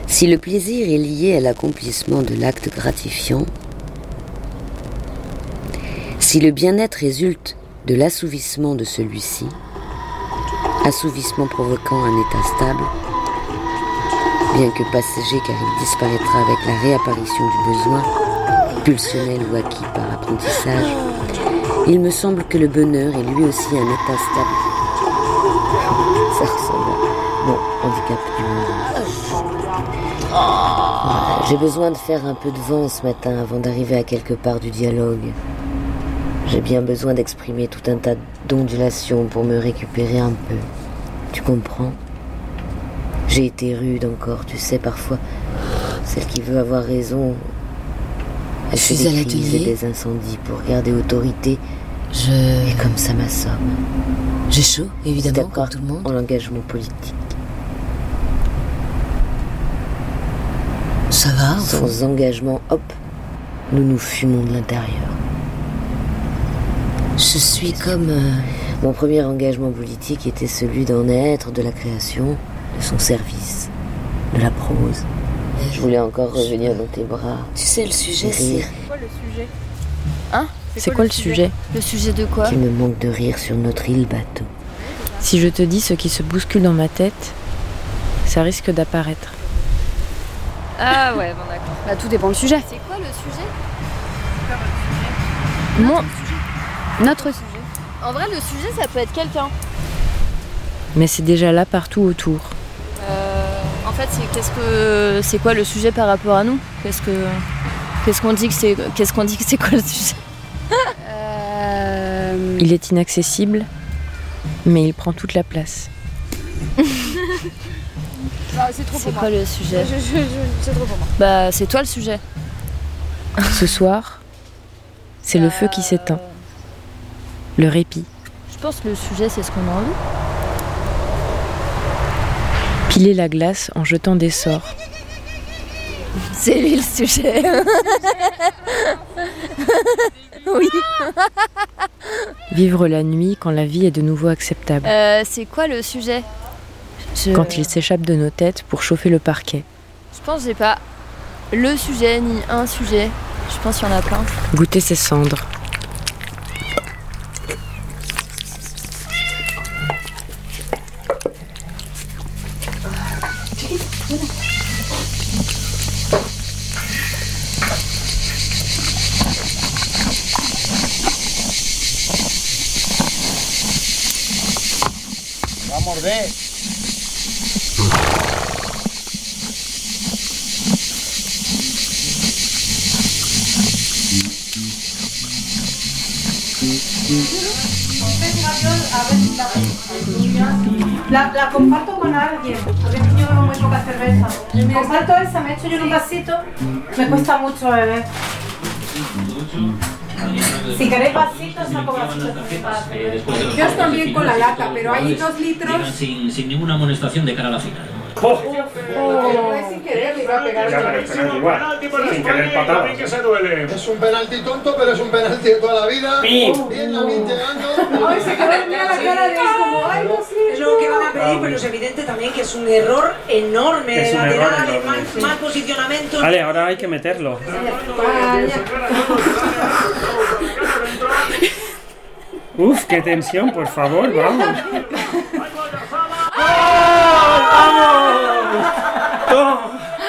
Si le plaisir est lié à l'accomplissement de l'acte gratifiant, si le bien-être résulte de l'assouvissement de celui-ci, assouvissement provoquant un état stable, bien que passager car il disparaîtra avec la réapparition du besoin, pulsionnel ou acquis par apprentissage, il me semble que le bonheur est lui aussi un état stable. Ça ressemble à mon handicap du monde. Voilà, j'ai besoin de faire un peu de vent ce matin avant d'arriver à quelque part du dialogue. J'ai bien besoin d'exprimer tout un tas d'ondulations pour me récupérer un peu. Tu comprends ? J'ai été rude encore, tu sais, parfois. Celle qui veut avoir raison. Elle fait des crises et des incendies pour garder autorité. Et comme ça m'assomme. J'ai chaud, évidemment, comme tout le monde. En engagement politique. Ça va, Sans engagement, hop, nous nous fumons de l'intérieur. Je suis comme... Mon premier engagement politique était celui d'en être, de la création, de son service, de la prose. Je voulais encore revenir dans tes bras. Tu sais, le sujet, c'est... C'est quoi le sujet ? Hein ? C'est quoi le sujet ? Le sujet de quoi ? Qu'il me manque de rire sur notre île bateau. Si je te dis ce qui se bouscule dans ma tête, ça risque d'apparaître. Ah ouais, bon d'accord. Bah tout dépend le sujet. C'est quoi le sujet ? Notre sujet. En vrai, le sujet, ça peut être quelqu'un. Mais c'est déjà là partout autour. En fait, c'est quoi le sujet par rapport à nous ? Qu'est-ce qu'on dit que c'est quoi le sujet ? Il est inaccessible, mais il prend toute la place. C'est trop pour moi. C'est quoi le sujet ? C'est trop pour moi. Bah, c'est toi le sujet. Ce soir, c'est le feu qui s'éteint. Le répit. Je pense que le sujet, c'est ce qu'on a envie. Piler la glace en jetant des sorts. C'est lui le sujet. Oui. Vivre la nuit quand la vie est de nouveau acceptable. C'est quoi le sujet ? Quand il s'échappe de nos têtes pour chauffer le parquet. Je pense que j'ai pas le sujet ni un sujet. Je pense qu'il y en a plein. Goûter ses cendres. La comparto con alguien, porque yo bebo muy poca cerveza. Comparto esa, me echo yo en un vasito, me cuesta mucho beber. Si queréis vasitos, saco vasitos. Yo también con la lata, pero hay 2 litros. Sin ninguna amonestación de cara a la final. Sin querer le iba a pegar. Ya, pero es penalti igual. Sin querer patada. Es un penalti tonto, pero es un penalti de toda la vida. Bien, Lamin llegando. Ay, se quedó mira la cara de como, ay, no sé. Es lo que van a pedir, pero es evidente también que es un error enorme de lateral, mal posicionamiento. Vale, ahora hay que meterlo. Uf, qué tensión, por favor, vamos. ¡Vamos! ¡Toma!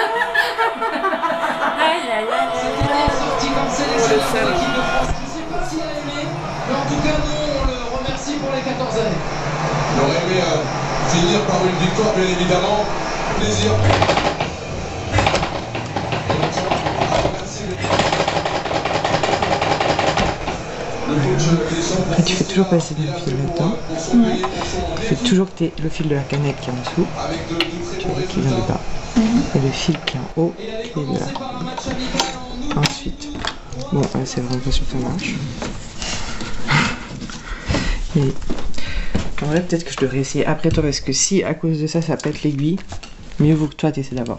J'aurais aimé finir par une victoire, bien évidemment. Plaisir. Tu fais toujours passer le fil là-dedans. Tu fais toujours le fil de la cannelle qui est en dessous, tu vois, qui vient du bas. Et le fil qui est en haut, qui est de là. Ensuite, bon, c'est vraiment pas sûr que ça marche. Et en vrai, peut-être que je devrais essayer après toi, parce que si à cause de ça, ça pète l'aiguille, mieux vaut que toi t'essaies d'abord.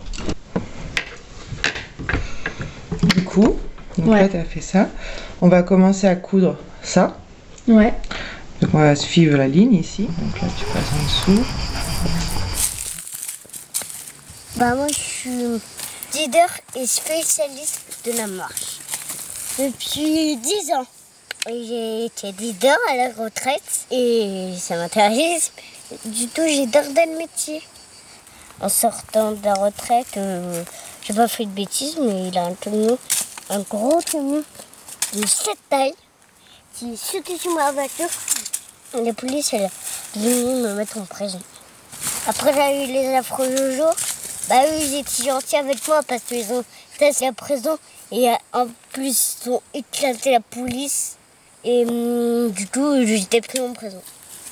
Du coup, donc là, t'as fait ça. On va commencer à coudre ça. Ouais. Donc on va suivre la ligne ici. Donc là tu passes en dessous. Moi, je suis leader et spécialiste de la marche. Depuis 10 ans, j'ai été leader à la retraite et ça m'intéresse. Du tout, j'adore le métier. En sortant de la retraite, j'ai pas fait de bêtises, mais il a un gros camion de cette taille qui est sauté sur ma voiture. La police, elle est venue me mettre en prison. Après, j'ai eu les affreux jours. Eux, ils étaient gentils avec moi parce qu'ils ont tassé la prison et en plus, ils ont éclaté la police. Et du coup, j'étais pris en prison.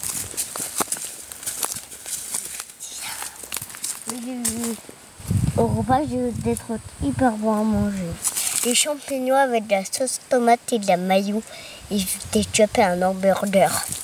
Au repas, je vais d'être hyper bon à manger. Des champignons avec de la sauce tomate et de la mayo. Et je vais choper un hamburger.